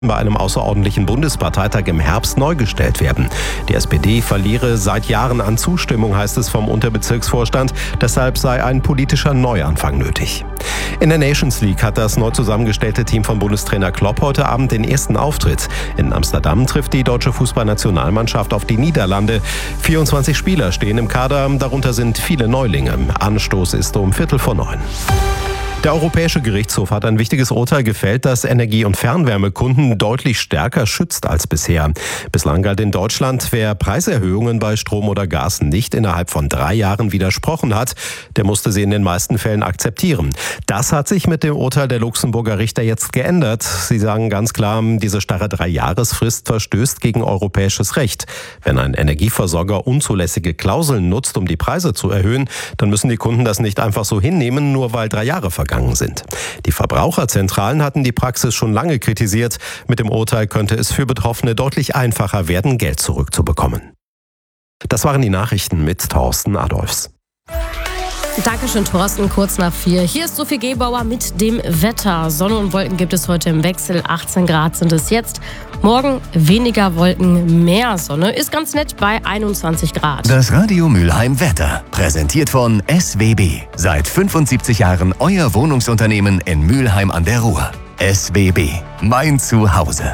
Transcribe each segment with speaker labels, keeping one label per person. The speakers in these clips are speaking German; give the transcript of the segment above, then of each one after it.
Speaker 1: bei einem außerordentlichen Bundesparteitag im Herbst neu gestellt werden. Die SPD verliere seit Jahren an Zustimmung, heißt es vom Unterbezirksvorstand. Deshalb sei ein politischer Neuanfang nötig. In der Nations League hat das neu zusammengestellte Team von Bundestrainer Klopp heute Abend den ersten Auftritt. In Amsterdam trifft die deutsche Fußballnationalmannschaft auf die Niederlande. 24 Spieler stehen im Kader, darunter sind viele Neulinge. Anstoß ist um 8:45. Der Europäische Gerichtshof hat ein wichtiges Urteil gefällt, das Energie- und Fernwärmekunden deutlich stärker schützt als bisher. Bislang galt in Deutschland, wer Preiserhöhungen bei Strom oder Gas nicht innerhalb von 3 Jahren widersprochen hat, der musste sie in den meisten Fällen akzeptieren. Das hat sich mit dem Urteil der Luxemburger Richter jetzt geändert. Sie sagen ganz klar, diese starre 3-Jahresfrist verstößt gegen europäisches Recht. Wenn ein Energieversorger unzulässige Klauseln nutzt, um die Preise zu erhöhen, dann müssen die Kunden das nicht einfach so hinnehmen, nur weil 3 Jahre vergangen sind. Die Verbraucherzentralen hatten die Praxis schon lange kritisiert. Mit dem Urteil könnte es für Betroffene deutlich einfacher werden, Geld zurückzubekommen. Das waren die Nachrichten mit Thorsten Adolfs.
Speaker 2: Dankeschön, Thorsten. Kurz nach 4. Hier ist Sophie Gebauer mit dem Wetter. Sonne und Wolken gibt es heute im Wechsel. 18 Grad sind es jetzt. Morgen weniger Wolken, mehr Sonne. Ist ganz nett bei 21 Grad.
Speaker 3: Das Radio Mülheim Wetter. Präsentiert von SWB. Seit 75 Jahren euer Wohnungsunternehmen in Mülheim an der Ruhr. SWB. Mein Zuhause.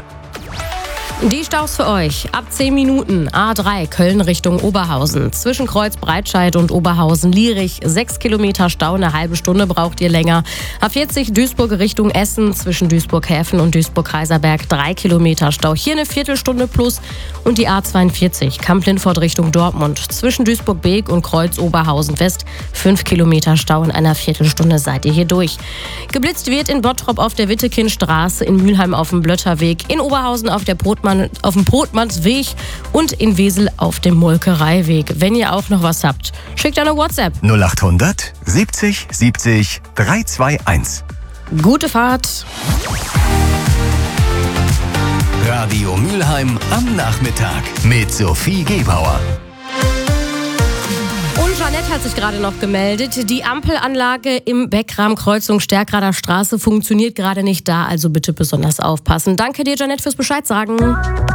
Speaker 2: Die Staus für euch. Ab 10 Minuten. A3 Köln Richtung Oberhausen. Zwischen Kreuz Breitscheid und Oberhausen-Lierich. 6 Kilometer Stau, eine halbe Stunde braucht ihr länger. A40 Duisburg Richtung Essen. Zwischen Duisburg-Häfen und Duisburg-Kaiserberg 3 Kilometer Stau. Hier eine Viertelstunde plus. Und die A42 Kamp-Lindfort Richtung Dortmund. Zwischen Duisburg-Beek und Kreuz Oberhausen-West 5 Kilometer Stau. In einer Viertelstunde seid ihr hier durch. Geblitzt wird in Bottrop auf der Wittekindstraße, in Mülheim auf dem Blötterweg, in Oberhausen auf dem Brotmannsweg und in Wesel auf dem Molkereiweg. Wenn ihr auch noch was habt, schickt eine WhatsApp.
Speaker 3: 0800 70 70 321.
Speaker 2: Gute Fahrt.
Speaker 3: Radio Mülheim am Nachmittag mit Sophie Gebauer.
Speaker 2: Und Janette hat sich gerade noch gemeldet. Die Ampelanlage im Beckram Kreuzung Stärkrader Straße funktioniert gerade nicht da, also bitte besonders aufpassen. Danke dir, Janette, fürs Bescheid sagen.